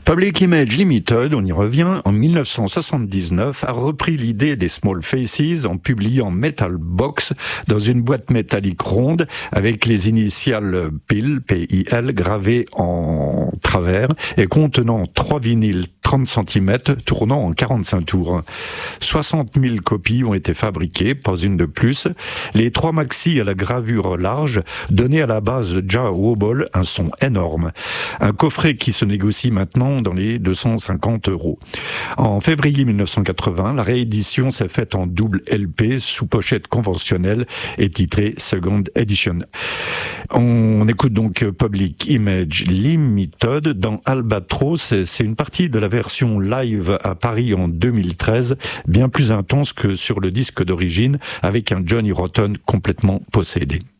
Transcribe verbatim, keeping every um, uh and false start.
Public Image Limited, on y revient, en dix-neuf cent soixante-dix-neuf, a repris l'idée des Small Faces en publiant Metal Box dans une boîte métallique ronde avec les initiales P I L, P I L, gravées en travers et contenant trois vinyles trente centimètres tournant en quarante-cinq tours. soixante mille copies ont été fabriquées, pas une de plus. Les trois maxi à la gravure large donnaient à la base de Jah Wobble un son énorme. Un coffret qui se négocie maintenant dans les deux cent cinquante euros. En février mille neuf cent quatre-vingts, la réédition s'est faite en double L P sous pochette conventionnelle et titrée Second Edition. On écoute donc Public Image Limited dans Albatros. C'est une partie de la version live à Paris en deux mille treize, bien plus intense que sur le disque d'origine, avec un Johnny Rotten complètement possédé.